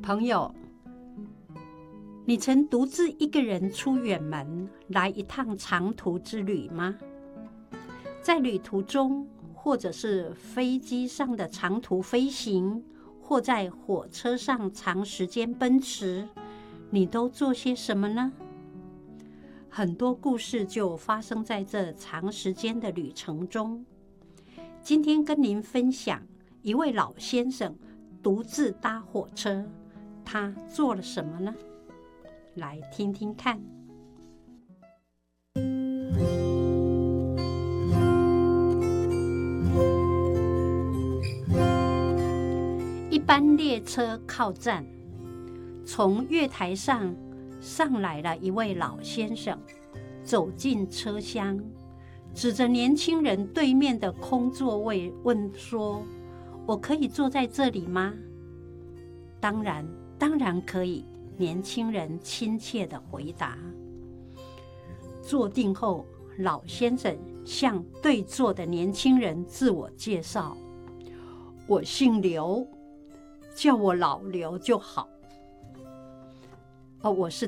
朋友，你曾独自一个人出远门来一趟长途之旅吗？在旅途中，或者是飞机上的长途飞行，或在火车上长时间奔驰，你都做些什么呢？很多故事就发生在这长时间的旅程中。今天跟您分享一位老先生独自搭火车，他做了什么呢？来听听看。一班列车靠站，从月台上来了一位老先生，走进车厢，指着年轻人对面的空座位问说：“我可以坐在这里吗？”“当然可以。”年轻人亲切地回答。坐定后，老先生向对座的年轻人自我介绍：“我姓刘，叫我老刘就好。”“我是